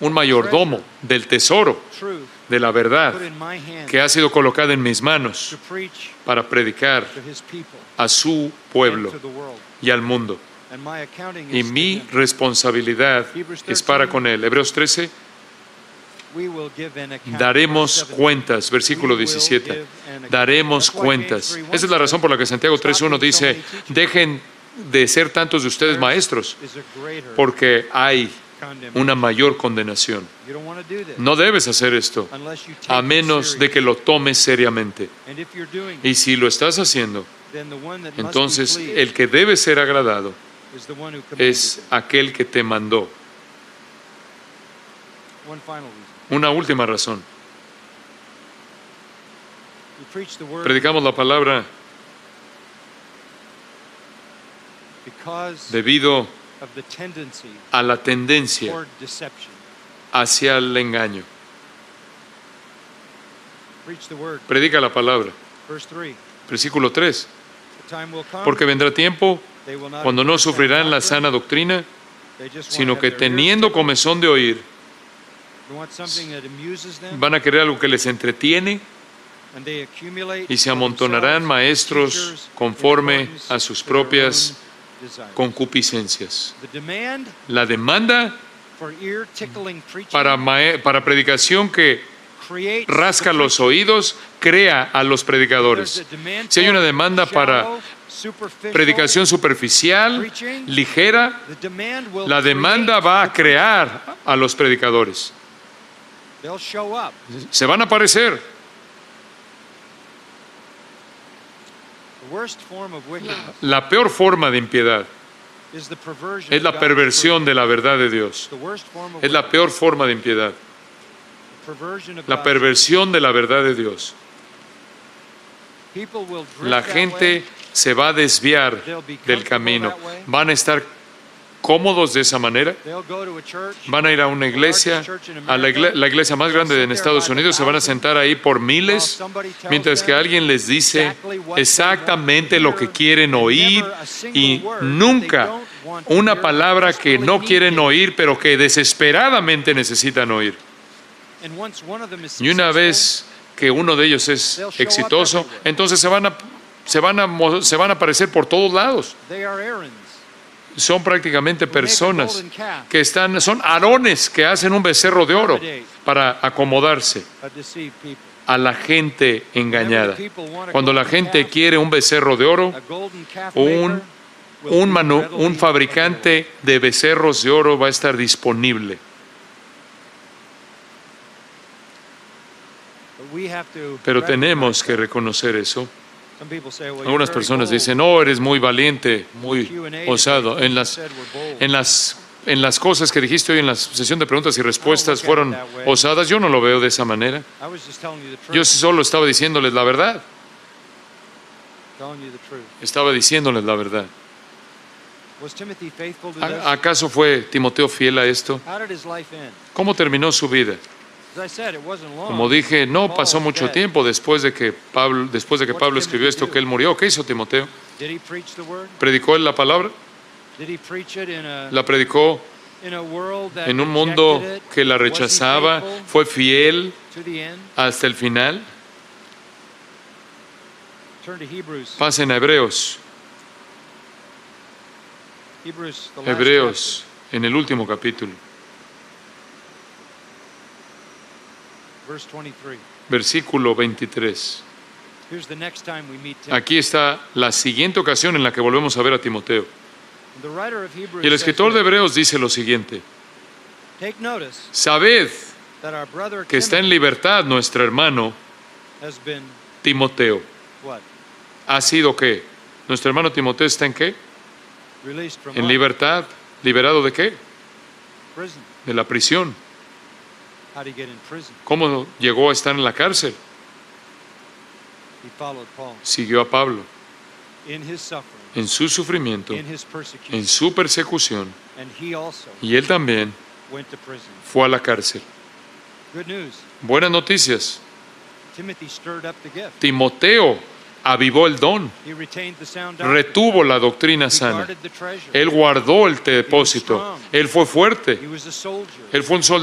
un mayordomo del tesoro de la verdad que ha sido colocada en mis manos para predicar a su pueblo y al mundo. Y mi responsabilidad es para con él. Hebreos 13, daremos cuentas, versículo 17, daremos cuentas. Esa es la razón por la que Santiago 3:1 dice, dejen de ser tantos de ustedes maestros, porque hay una mayor condenación. No debes hacer esto, a menos de que lo tomes seriamente. Y si lo estás haciendo, entonces el que debe ser agradado es aquel que te mandó. Una última razón. Predicamos la palabra debido a la tendencia hacia el engaño. Predica la palabra. Versículo 3. Porque vendrá tiempo cuando no sufrirán la sana doctrina, sino que teniendo comezón de oír, van a querer algo que les entretiene y se amontonarán maestros conforme a sus propias concupiscencias. La demanda para predicación que rasca los oídos crea a los predicadores. Si hay una demanda para predicación superficial, ligera, la demanda va a crear a los predicadores. Se van a aparecer. La peor forma de impiedad es la perversión de la verdad de Dios. Es la peor forma de impiedad. La perversión de la verdad de Dios. La gente se va a desviar del camino. Van a estar cómodos de esa manera. Van a ir a una iglesia, a la iglesia más grande en Estados Unidos, se van a sentar ahí por miles, mientras que alguien les dice exactamente lo que quieren oír y nunca una palabra que no quieren oír, pero que desesperadamente necesitan oír. Y una vez que uno de ellos es exitoso, entonces se van a aparecer por todos lados. Son prácticamente personas que son Aarones que hacen un becerro de oro para acomodarse a la gente engañada. Cuando la gente quiere un becerro de oro, un fabricante de becerros de oro va a estar disponible. Pero tenemos que reconocer eso. Algunas personas dicen, no, eres muy valiente, muy osado. En las cosas que dijiste hoy en la sesión de preguntas y respuestas fueron osadas. Yo no lo veo de esa manera. Yo solo estaba diciéndoles la verdad. Estaba diciéndoles la verdad. ¿Acaso fue Timoteo fiel a esto? ¿Cómo terminó su vida? Como dije, no pasó mucho tiempo después de que Pablo escribió esto, que él murió. ¿Qué hizo Timoteo? ¿Predicó él la palabra? ¿La predicó en un mundo que la rechazaba? ¿Fue fiel hasta el final? Pasen a Hebreos. Hebreos, en el último capítulo. Versículo 23. Aquí está la siguiente ocasión en la que volvemos a ver a Timoteo. Y el escritor de Hebreos dice lo siguiente: sabed que está en libertad nuestro hermano Timoteo. ¿Ha sido qué? ¿Nuestro hermano Timoteo está en qué? En libertad. ¿Liberado de qué? De la prisión. ¿Cómo llegó a estar en la cárcel? Siguió a Pablo en su sufrimiento, en su persecución, y él también fue a la cárcel. Buenas noticias. Timoteo avivó el don, retuvo la doctrina sana, él guardó el depósito, él fue fuerte, él fue un soldado.